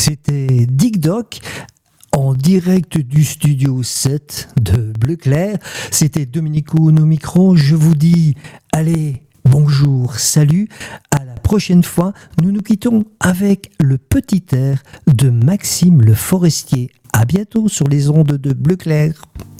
C'était Dick Doc en direct du studio 7 de Bleu Clair. C'était Dominique Huhn au micro. Je vous dis, allez, bonjour, salut. À la prochaine fois, nous nous quittons avec le petit air de Maxime Le Forestier. À bientôt sur les ondes de Bleu Clair.